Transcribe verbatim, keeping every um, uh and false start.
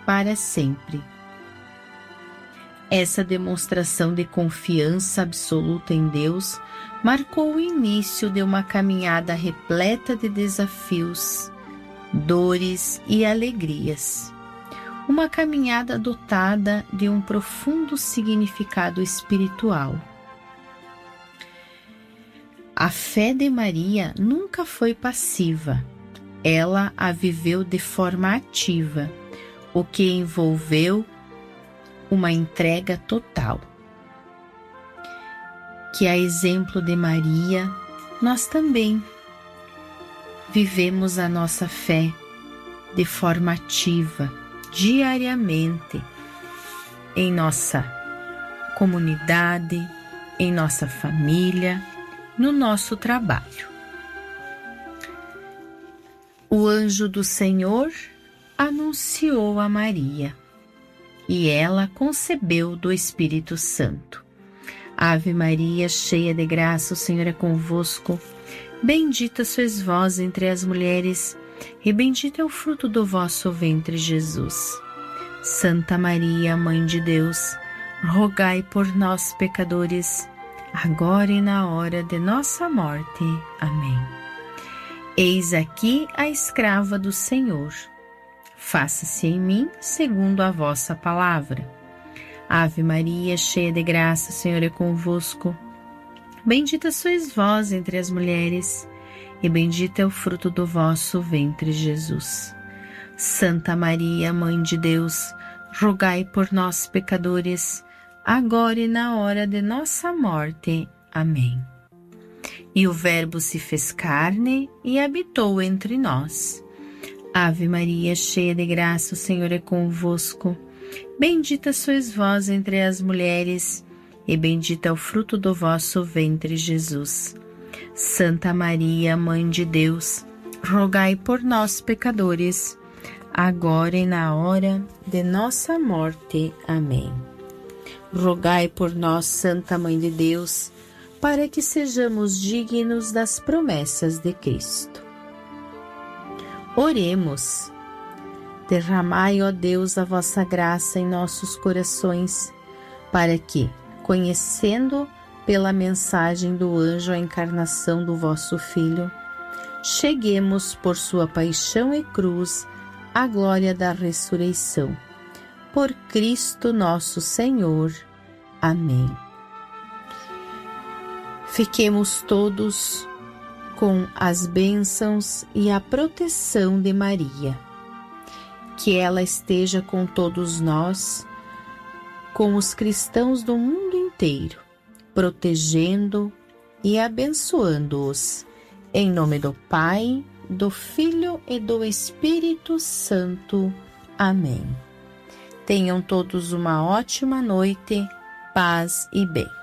para sempre. Essa demonstração de confiança absoluta em Deus marcou o início de uma caminhada repleta de desafios, dores e alegrias. Uma caminhada dotada de um profundo significado espiritual. A fé de Maria nunca foi passiva. Ela a viveu de forma ativa, o que envolveu uma entrega total. Que, a exemplo de Maria, nós também vivemos a nossa fé de forma ativa, diariamente, em nossa comunidade, em nossa família, no nosso trabalho. O anjo do Senhor anunciou a Maria, e ela concebeu do Espírito Santo. Ave Maria, cheia de graça, o Senhor é convosco. Bendita sois vós entre as mulheres, e bendito é o fruto do vosso ventre, Jesus. Santa Maria, Mãe de Deus, rogai por nós, pecadores, agora e na hora de nossa morte. Amém. Eis aqui a escrava do Senhor. Faça-se em mim segundo a vossa palavra. Ave Maria, cheia de graça, o Senhor é convosco. Bendita sois vós entre as mulheres, e bendito é o fruto do vosso ventre, Jesus. Santa Maria, Mãe de Deus, rogai por nós, pecadores, agora e na hora de nossa morte. Amém. E o Verbo se fez carne e habitou entre nós. Ave Maria, cheia de graça, o Senhor é convosco. Bendita sois vós entre as mulheres, e bendito é o fruto do vosso ventre, Jesus. Santa Maria, Mãe de Deus, rogai por nós, pecadores, agora e na hora de nossa morte. Amém. Rogai por nós, Santa Mãe de Deus, para que sejamos dignos das promessas de Cristo. Oremos. Derramai, ó Deus, a vossa graça em nossos corações, para que, conhecendo pela mensagem do anjo a encarnação do vosso Filho, cheguemos por sua paixão e cruz à glória da ressurreição. Por Cristo nosso Senhor. Amém. Fiquemos todos com as bênçãos e a proteção de Maria. Que ela esteja com todos nós, com os cristãos do mundo inteiro, protegendo e abençoando-os. Em nome do Pai, do Filho e do Espírito Santo. Amém. Tenham todos uma ótima noite, paz e bem.